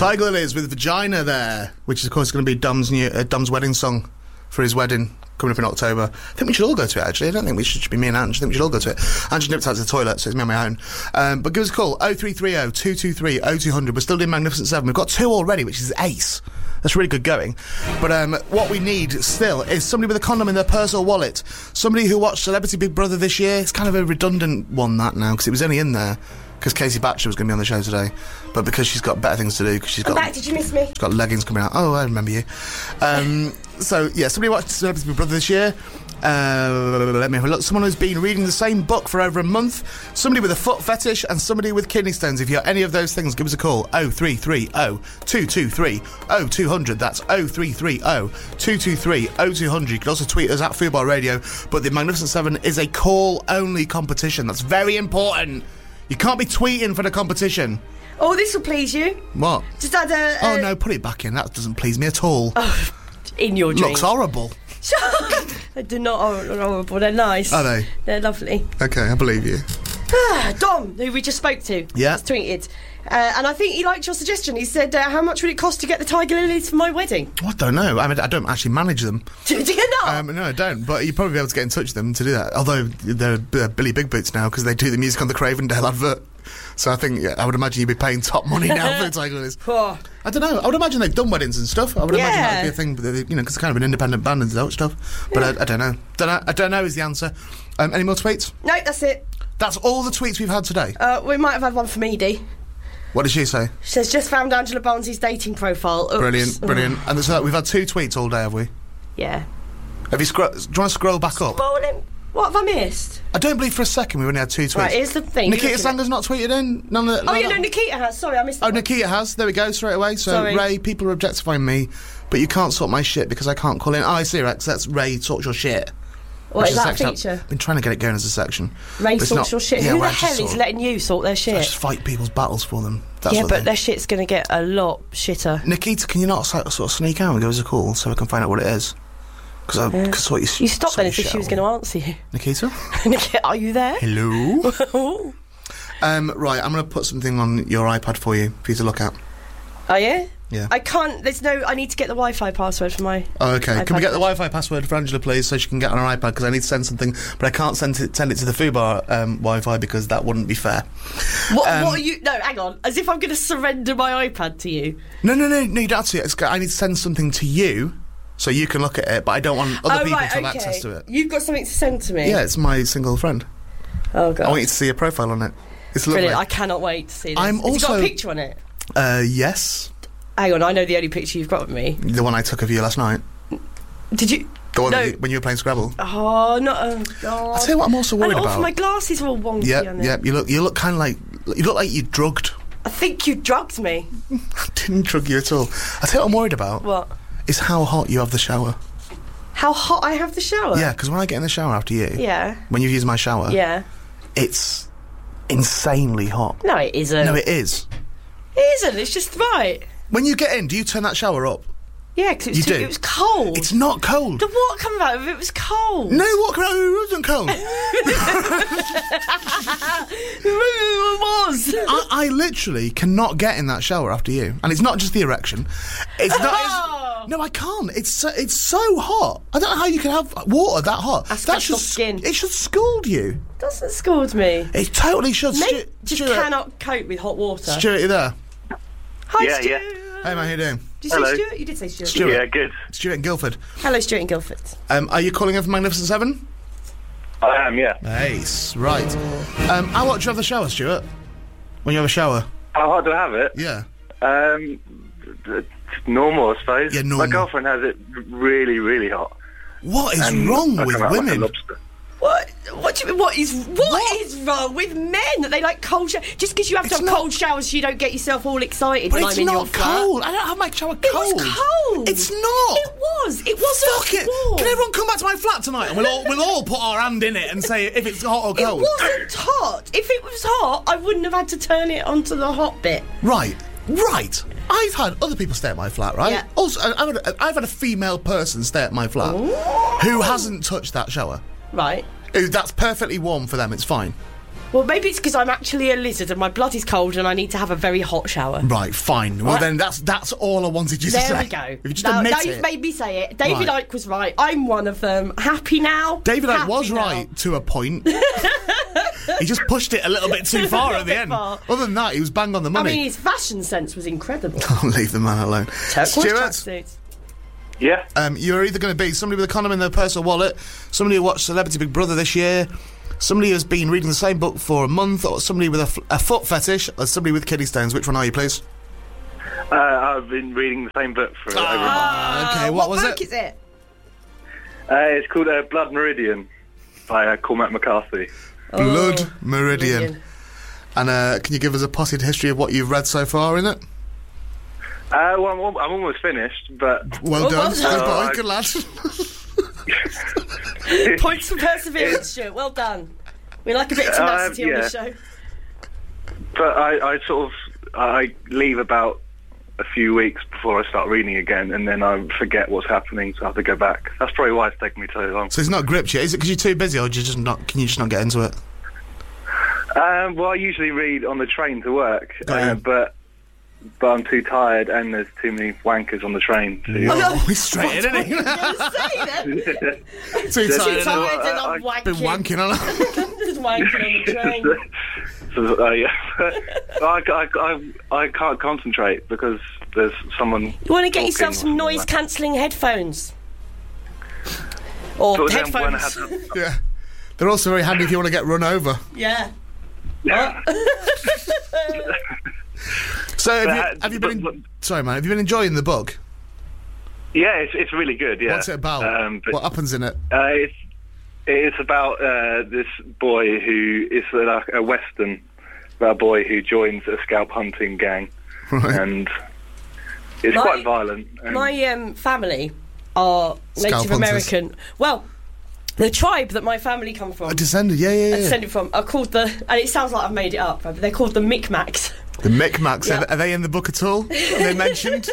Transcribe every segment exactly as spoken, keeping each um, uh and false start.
Tiger Lilies with Vagina there, which is, of course, going to be Dom's, new, uh, Dom's wedding song for his wedding coming up in October. I think we should all go to it, actually. I don't think we should, should be me and Ange. I think we should all go to it. Ange nipped out to the toilet, so it's me on my own. Um, but give us a call, oh three three oh, two two three, oh two hundred. We're still doing Magnificent Seven. We've got two already, which is ace. That's really good going. But um, what we need still is somebody with a condom in their purse or wallet. Somebody who watched Celebrity Big Brother this year. It's kind of a redundant one, that, now, because it was only in there because Casey Batcher was going to be on the show today. But because she's got better things to do, because she's got... I'm back, did you miss me? She's got leggings coming out. Oh, I remember you. Um, so, yeah, somebody watched Celebrity Big Brother this year. Uh, let me have a look. Someone who's been reading the same book for over a month. Somebody with a foot fetish and somebody with kidney stones. If you're any of those things, give us a call. oh three three oh, two two three, oh two hundred. That's oh three three oh, two two three, oh two hundred. You can also tweet us at Football Radio. But the Magnificent Seven is a call-only competition. That's very important. You can't be tweeting for the competition. Oh, this will please you. What? Just add a... Oh, a... no, put it back in. That doesn't please me at all. Oh, in your dreams. Looks horrible. They do not horrible. They're nice. Are they? They're lovely. Okay, I believe you. Dom, who we just spoke to, yeah, has tweeted, uh, and I think he liked your suggestion. He said, uh, "How much would it cost to get the Tiger Lilies for my wedding?" Oh, I don't know. I mean, I don't actually manage them. Do, do you not? Um, no, I don't. But you'd probably be able to get in touch with them to do that. Although they're, they're Billy Big Boots now because they do the music on the Cravendale advert. So I think yeah, I would imagine you'd be paying top money now for the Tiger Lilies. Oh. I don't know. I would imagine they've done weddings and stuff. I would yeah. imagine that would be a thing, but they, you know, because it's kind of an independent band and that stuff. But yeah. I, I don't know. Don't know. I don't know is the answer. Um, any more tweets? No, that's it. That's all the tweets we've had today. Uh, we might have had one from Edie. What did she say? She says, just found Angela Barnes' dating profile. Oops. Brilliant, brilliant. Oh. And so we've had two tweets all day, have we? Yeah. Have you scro- do you want to scroll back up? Scrolling. What have I missed? I don't believe for a second we've only had two tweets. Right, here's the thing. Nikita Sanger's not tweeted in? None of the, oh, none yeah, no, Nikita has. Sorry, I missed that. Oh, one. Nikita has. There we go, straight away. So, Sorry. Ray, people are objectifying me, but you can't sort my shit because I can't call in. Oh, I see, Rex. That's Ray sorts your shit. What, is is that a section. feature? I've been trying to get it going as a section. Ray but sorts not, your shit? Yeah, Who well, the I hell just is sort, letting you sort their shit? I just fight people's battles for them. That's yeah, what but they... their shit's going to get a lot shitter. Nikita, can you not sort of sneak out and give us a call so we can find out what it is? Because I yeah. can sort you. You stopped then as if she was going to answer you. Nikita? Nikita, are you there? Hello? um, right, I'm going to put something on your iPad for you, for you to look at. Oh, yeah? Yeah. I can't, there's no, I need to get the Wi-Fi password for my Oh, okay. iPad. Can we get the Wi-Fi password for Angela, please, so she can get on her iPad, because I need to send something, but I can't send it, send it to the Fubar um, Wi-Fi, because that wouldn't be fair. What, um, what are you, no, hang on, as if I'm going to surrender my iPad to you. No, no, no, no, you don't have to. It's, I need to send something to you, so you can look at it, but I don't want other oh, people right, to have okay. access to it. You've got something to send to me? Yeah, it's my single friend. Oh, God. I want you to see a profile on it. It's lovely. Brilliant, I cannot wait to see this. I'm Has also... it got a picture on it? Uh, yes. Hang on, I know the only picture you've got of me. The one I took of you last night. Did you? The one no. that you, when you were playing Scrabble. Oh, no, oh, God. I'll tell you what I'm also worried and about. Also, my glasses are all wonky Yeah, on it. yeah, you look, you look kind of like, you look like you're drugged. I think you drugged me. I didn't drug you at all. I'll tell you what I'm worried about. What? Is how hot you have the shower. How hot I have the shower? Yeah, because when I get in the shower after you, Yeah. when you use my shower, Yeah. it's insanely hot. No, it isn't. No, it is. It isn't, it's just right. When you get in, do you turn that shower up? Yeah, because You it, do? it was cold. It's not cold. The water coming out of it was cold. No, what could it wasn't cold. It was. I, I literally cannot get in that shower after you, and it's not just the erection. It's not. It's, no, I can't. It's so, it's so hot. I don't know how you can have water that hot. That's that your should skin. It should scald you. Doesn't scald me. It totally should. Mate Stu- just Stuart, cannot cope with hot water. Stuart, you there? Hi, Yeah, Stuart. yeah. Hey, man, how you doing? Did you Hello. say Stuart? You did say Stuart. Stuart. Yeah, good. Stuart in Guildford. Hello, Stuart in Guildford. Um, are you calling in for Magnificent Seven? I am, yeah. Nice. Right. Um, how hot do you have the shower, Stuart? When you have a shower? How hard do I have it? Yeah. Um, d- normal, I suppose. Yeah, normal. My girlfriend has it really, really hot. What is And wrong I with come out like a women? lobster. What? What do you mean? What is what, What? is wrong with men that they like cold showers? Just because you have to It's have not- cold showers, so you don't get yourself all excited But when it's I'm in your not flat. cold. I don't have my shower cold. It was cold. It's not. It was. It wasn't. Fuck it. warm. Can everyone come back to my flat tonight and we'll all we'll all put our hand in it and say if it's hot or It cold? wasn't hot. If it was hot, I wouldn't have had to turn it onto the hot bit. Right. Right. I've had other people stay at my flat, right? Yeah. Also, I- I've had, a, I've had a female person stay at my flat who hasn't touched that shower. Right. Who- That's perfectly warm for them. It's fine. Well, maybe it's because I'm actually a lizard and my blood is cold and I need to have a very hot shower. Right, fine. Well, Right. then that's that's all I wanted you to There say. we go. If you just now, admit now it. you've made me say it. David Right. Icke was right. I'm one of them. Happy now? David Icke Happy was now. right to a point. He just pushed it a little bit too far at the end. Far. Other than that, he was bang on the I money. mean, his fashion sense was incredible. I'll leave the man alone. Turquoise Stuart, tracksuits. Yeah. um, you're either going to be somebody with a condom in their purse or wallet, somebody who watched Celebrity Big Brother this year, somebody who's been reading the same book for a month, or somebody with a, f- a foot fetish, or somebody with kidney stones. Which one are you, please? Uh, I've been reading the same book for over a month. Ah, okay, what, what was book it? is it? Uh, it's called uh, Blood Meridian by uh, Cormac McCarthy. Blood Oh, Meridian. Meridian. And uh, can you give us a potted history of what you've read so far in it? Uh, well, I'm, al- I'm almost finished, but Well Oh, done. well done. Good boy, Uh, good lad. Points for perseverance, Stuart. Well done. We like a bit of tenacity Uh, on yeah. the show. but I, I sort of I leave about a few weeks before I start reading again, and then I forget what's happening, so I have to go back. That's probably why it's taken me so long. So it's not gripped yet. Is it because you're too busy, or do you just not? Can you just not get into it? Um, well, I usually read on the train to work, Got uh, you. but but I'm too tired, and there's too many wankers on the train. To, Oh, he's straight in, isn't he? You're gonna say then? Too Too tired. Too tired I- and I'm I- wanking. Been wanking on it. Just wanking on the train. So, uh, yeah. I, I, I, I can't concentrate because there's someone. You want to get talking yourself or some something noise like that. cancelling headphones. Or But then when I headphones. had to- Yeah. They're also very handy if you want to get run over. Yeah. So have But, you, uh, have you been? but- En- sorry, man. Have you been enjoying the book? Yeah, it's it's really good. Yeah. What's it about? Um, but, What happens in it? uh, it's it's about uh, this boy who is like a western about a boy who joins a scalp hunting gang, Right. and it's My- quite violent. And My um, family are Scalp Native hunters. American. Well, the tribe that my family come from, A descendant. Yeah, yeah, yeah. descended from, are called the, and it sounds like I've made it up, but they're called the Micmacs. The Micmacs. Yeah. Are, are they in the book at all? Are they mentioned?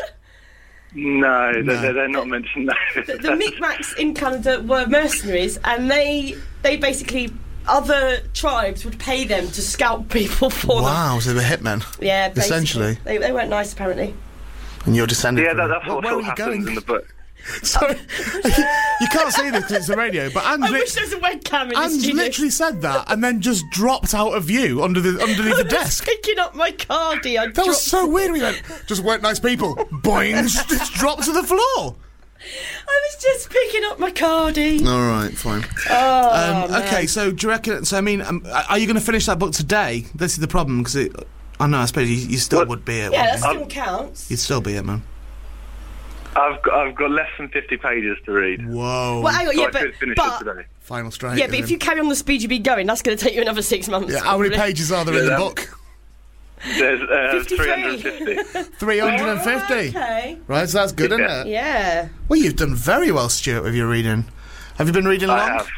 no, No. They're, they're not mentioned. No. The, the Micmacs in Canada were mercenaries, and they they basically, other tribes would pay them to scalp people for them. Wow. So they're hitmen. Yeah, basically. Essentially. They, they weren't nice, apparently. And you're descended. Yeah, from that, them. that's what, Where sort are of you happens going? in the book. Sorry, you can't see this because it's the radio. But Anne's, I lit- wish there was a webcam in the Anne's studio. literally said that and then just dropped out of view under the underneath the I was desk. picking up my cardie. I That was dropped- so weird. We went, just weren't nice people. Boing, just, just dropped to the floor. I was just picking up my cardie. All right, fine. Oh, um, man. okay, so do you reckon? So I mean, um, are you going to finish that book today? This is the problem because it. I know. I suppose you, you still What? would be it. Yeah, wouldn't that you? still counts. You'd still be it, man. I've got I've got less than fifty pages to read. Whoa. Well, hang on, So yeah, I but, could finish but it today. Final strike. yeah, but if isn't you it? carry on the speed you've been going, that's going to take you another six months. Yeah, how many probably. pages are there in the Yeah. book? There's uh, fifty-three. three hundred fifty. Three hundred and fifty. Oh, okay. Right, so that's good, isn't Yeah. it? Yeah. Well, you've done very well, Stuart, with your reading. Have you been reading long? I have.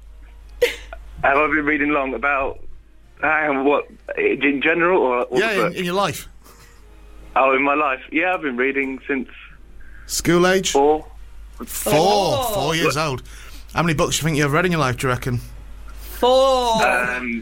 Have I been reading long about uh, what in general or, or Yeah, the in, book? in your life. Oh, in my life, yeah, I've been reading since School age? four. Four. Oh. Four years old. How many books do you think you've read in your life, do you reckon? Four. Um,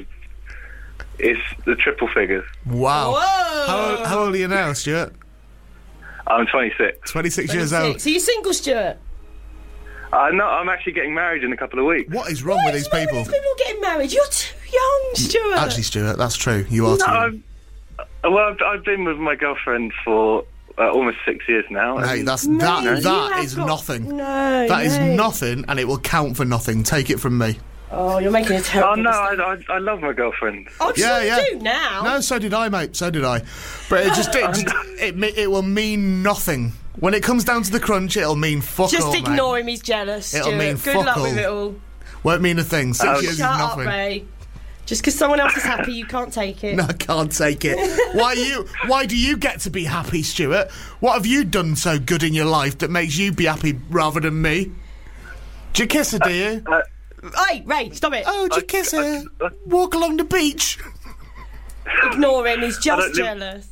it's the triple figures. Wow. Whoa. How, old- how old are you now, Stuart? I'm twenty-six. twenty-six years twenty-six. old. So you're single, Stuart? Uh, no, I'm actually getting married in a couple of weeks. What is wrong What with is these wrong with people? These people getting married. You're too young, Stuart. Actually, Stuart, that's true. You are No, too young. I've, well, I've, I've been with my girlfriend for uh, almost six years now. Hey, and- that's Mate, that. you That have is got- nothing. No, That is mate. nothing, and it will count for nothing. Take it from me. Oh, you're making a terrible Oh no, mistake. I, I, I love my girlfriend. Oh, Yeah, yeah, yeah. you do now. No, so did I, mate. So did I. But it just it, just, it, me- it will mean nothing when it comes down to the crunch. It'll mean fuck Just all, ignore mate. him, he's jealous. It'll Stuart. mean Good fuck luck all. with it all. Won't mean a thing. Six Oh, years is Shut up, nothing. Ray. Just because someone else is happy, you can't take it. No, I can't take it. Why you? Why do you get to be happy, Stuart? What have you done so good in your life that makes you be happy rather than me? Do you kiss her, do you? Uh, Hey, Ray, stop it. Oh, do you kiss her? Walk along the beach. Ignore him, he's I just don't live- jealous.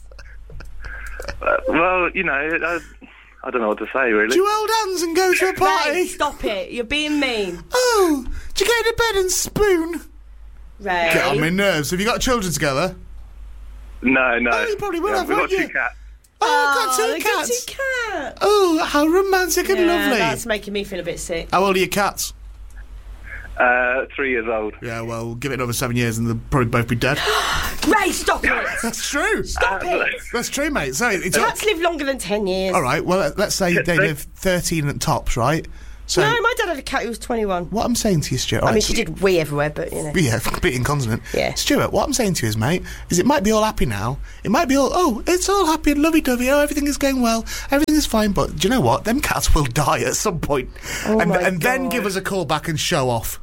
uh, well, you know, I, I don't know what to say really. Do you hold hands and go to a Ray, party? stop it. You're being mean. Oh, do you go to bed and spoon? Ray. Get on my nerves. Have you got children together? No, no. Oh, you probably will yeah, have, we've got won't you? two cats. Oh, got two they got cats. two cats. Oh, how romantic and Yeah, lovely. that's making me feel a bit sick. How old are your cats? Uh, three years old. Yeah, well, give it another seven years and they'll probably both be dead. Ray, stop it! That's true. Stop it! That's true, mate. So it's Cats live longer than ten years. all right. Well, let's say they live thirteen at tops, right? So No, my dad had a cat who was twenty-one. what I'm saying to you, Stuart. I right, mean, she did wee everywhere, but, you know. Yeah, bit incontinent. Yeah. Stuart, what I'm saying to you is, mate, is it might be all happy now. It might be all, oh, it's all happy and lovey-dovey. Oh, everything is going well. Everything is fine. But do you know what? Them cats will die at some point. Oh and my and then God. give us a call back and show off.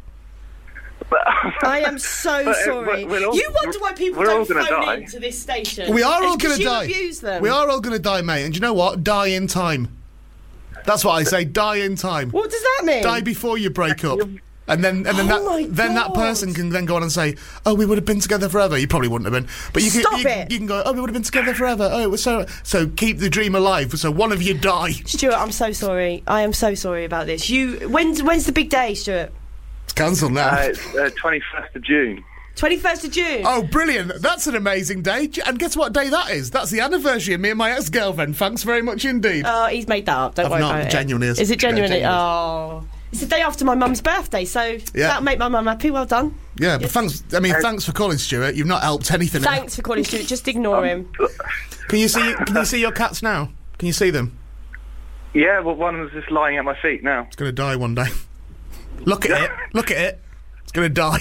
I am so But, uh, sorry. we're all- you wonder why people we're all don't gonna phone die. into this station. We are all It's going 'cause to you die. abuse them. We are all going to die, mate. And do you know what? Die in time. That's what I say. Die in time. What does that mean? Die before you break up. And then, and then Oh my that, then that God. person can then go on and say, "Oh, we would have been together forever." You probably wouldn't have been, but you can, Stop you, it. you can go, "Oh, we would have been together forever." Oh, it was so. So keep the dream alive. So one of you die. Stuart, I'm so sorry. I am so sorry about this. You, when's when's the big day, Stuart? It's cancelled now. Uh, it's uh, twenty-first of June. twenty-first of June. Oh, brilliant! That's an amazing day. And guess what day that is? That's the anniversary of me and my ex-girlfriend. Thanks very much indeed. Oh, he's made that up. Don't I've worry not. about it. Genuinely is. Is it genuinely? Yeah, Oh, it's the day after my mum's birthday, so Yeah. that'll make my mum happy. Well done. yeah, but thanks. I mean, thanks for calling, Stuart. You've not helped anything. Thanks for calling, Stuart. Just ignore him. Can you see? Can you see your cats now? Can you see them? Yeah, well, one was just lying at my feet now. It's going to die one day. Look at it. Look at it. It's going to die.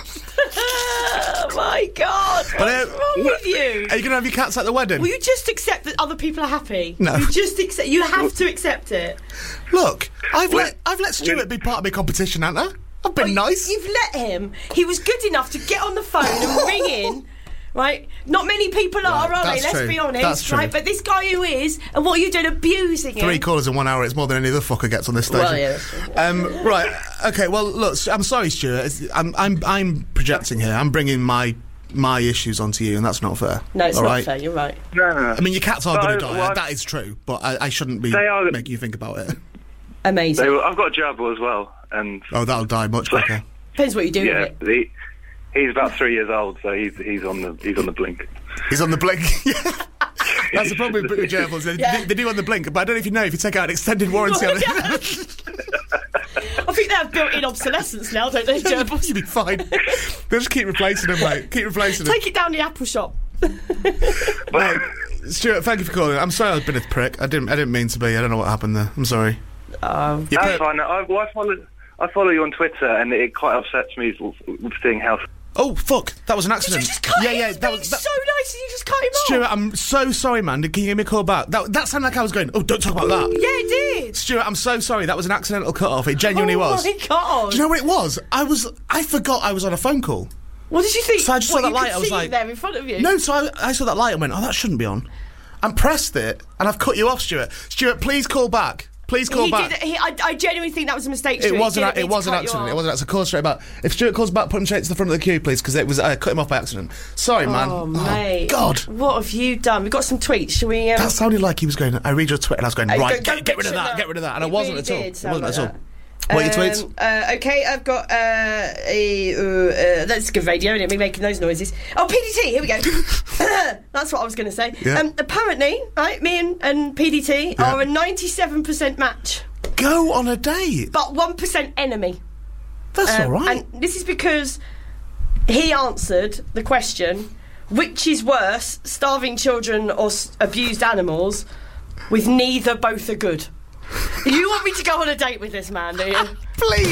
Oh my God! But, uh, What's wrong with you? Are you going to have your cats at the wedding? Will you just accept that other people are happy? No. You just accept. You have to accept it. Look, I've Well- let I've let Stuart be part of my competition, haven't I? I've been Well, nice. You've let him. He was good enough to get on the phone and ring in. Right? Not many people are, Right, are they? that's Let's true. be honest. That's true. Right? But this guy who is, and what are you doing, abusing him? Three callers in one hour. It's more than any other fucker gets on this station. Well, yeah, that's true. Um, right. Okay. Well, look. I'm sorry, Stuart. It's, I'm I'm I'm projecting here. I'm bringing my my issues onto you, and that's not fair. No, it's All not right? fair. You're right. No, no, no. I mean, your cats are But going to I- die. well, that is true. But I, I shouldn't be They are- making you think about it. Amazing. They were, I've got a gerbil as well, and Oh, that'll die much quicker. Depends what you do yeah, with it. he, he's about three years old, so he's he's on the he's on the blink. He's on the blink. Yeah. That's the problem with British gerbils. They, Yeah. they, they do on the blink, but I don't know if you know, if you take out an extended warranty on it, I think they have built-in obsolescence now, don't they, gerbils? you'll be fine. They'll just keep replacing them, mate. Keep replacing them. Take it down the Apple shop. Mate, Stuart, thank you for calling. I'm sorry I've been a prick. I didn't I didn't mean to be. I don't know what happened there. I'm sorry. Um, You That's per- fine. I, well, I follow I follow you on Twitter, and it quite upsets me with, with seeing how. Oh, fuck. That was an Did accident. you just cut yeah, him? yeah. He's That being was, that, so nice and you just cut him off. Stuart, I'm so sorry, man. Can you give me a call back? That, that sounded like I was going, oh, don't talk about that. Yeah, it did. Stuart, I'm so sorry. That was an accidental cut-off. It genuinely oh was. my God. Do you know what it was? I was... I forgot I was on a phone call. What did you think? So I just what, saw that you light, could I was see like- it there in front of you? No, so I, I saw that light and went, oh, that shouldn't be on. And pressed it, and I've cut you off, Stuart. Stuart, please call back. Please call he back. Did, he, I, I genuinely think that was a mistake. It Stuart. was He an didn't it mean was to an cut you accident. It off. was an accident. Call straight back. If Stuart calls back, put him straight to the front of the queue, please, because it was I cut him off by accident. Sorry, man. Oh, mate. God. What have you done? We've got some tweets. Shall we... Um, That sounded like he was going. I read your Twitter, and I was going uh, right. don't- Get, don't get rid of mention that. Get rid of that. And It I wasn't really at all. did It sound wasn't like at all. that. What are your tweets? Um, uh, okay, I've got uh, a, uh, uh, that's good radio, isn't it? Me making those noises. Oh, P D T, here we go. That's what I was going to say. Yeah. Um, apparently, right, me and, and P D T Yeah. are a ninety-seven percent match, Go on a date. but one percent enemy. That's Um, all right. And this is because he answered the question, which is worse, starving children or s- abused animals, with neither both are good. You want me to go on a date with this man, do you? Please.